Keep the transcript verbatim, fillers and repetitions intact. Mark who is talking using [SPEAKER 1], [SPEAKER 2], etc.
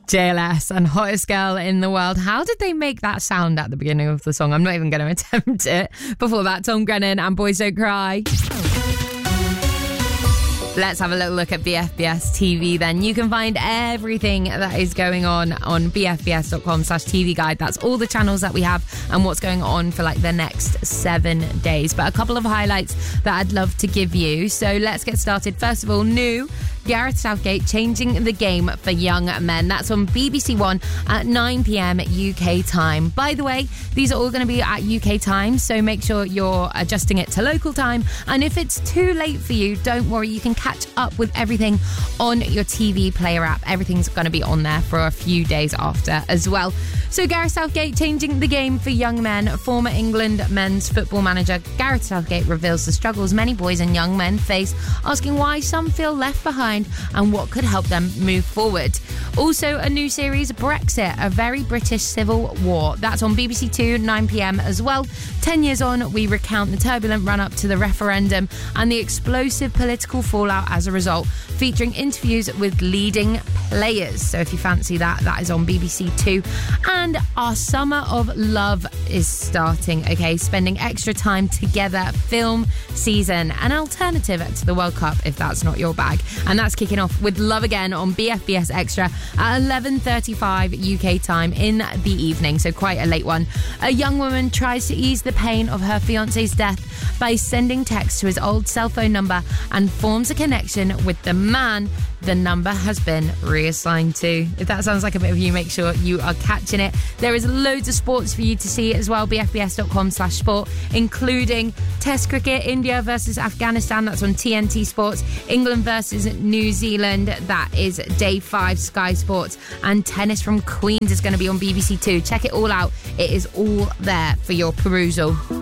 [SPEAKER 1] J L S and Hottest Girl in the World. How did they make that sound at the beginning of the song? I'm not even going to attempt it. Before that, Tom Grennan and Boys Don't Cry. Let's have a little look at B F B S T V then. You can find everything that is going on on bfbs.com slash TV guide. That's all the channels that we have and what's going on for like the next seven days. But a couple of highlights that I'd love to give you. So let's get started. First of all, new Gareth Southgate changing the game for young men. That's on B B C One at nine p.m. U K time. By the way, these are all going to be at U K time, so make sure you're adjusting it to local time. And if it's too late for you, don't worry, you can catch up with everything on your T V player app. Everything's going to be on there for a few days after as well. So Gareth Southgate changing the game for young men. Former England men's football manager Gareth Southgate reveals the struggles many boys and young men face, asking why some feel left behind and what could help them move forward. Also, a new series, Brexit, a very British civil war. That's on B B C Two, nine p.m. as well. Ten years on, we recount the turbulent run-up to the referendum and the explosive political fallout as a result, featuring interviews with leading players. So if you fancy that, that is on B B C Two. And our Summer of Love is starting, okay? Spending extra time together film season, an alternative to the World Cup if that's not your bag. And that's kicking off with Love Again on B F B S Extra at eleven thirty-five U K time in the evening, so quite a late one. A young woman tries to ease the pain of her fiance's death by sending texts to his old cell phone number and forms a connection with the man the number has been reassigned to. If that sounds like a bit of you, make sure you are catching it. There is loads of sports for you to see as well, bfbs.com slash sport, including Test cricket, India versus Afghanistan, that's on T N T Sports, England versus New Zealand, that is day five, Sky Sports, and tennis from Queens is going to be on B B C Two. Check it all out. It is all there for your perusal.